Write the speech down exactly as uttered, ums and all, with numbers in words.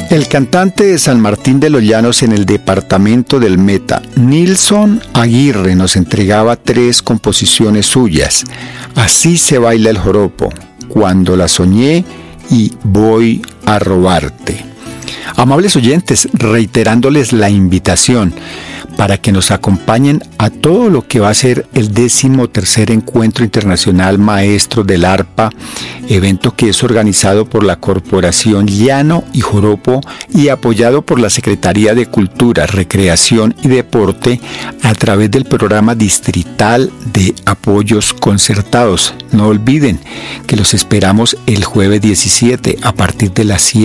El cantante de San Martín de los Llanos en el departamento del Meta, Nilson Aguirre, nos entregaba tres composiciones suyas. Así se baila el joropo, Cuando la soñé y Voy a robarte. Amables oyentes, reiterándoles la invitación para que nos acompañen a todo lo que va a ser el décimo tercer Encuentro Internacional Maestros del Arpa, evento que es organizado por la Corporación Llano y Joropo y apoyado por la Secretaría de Cultura, Recreación y Deporte a través del Programa Distrital de Apoyos Concertados. No olviden que los esperamos el jueves diecisiete a partir de las siete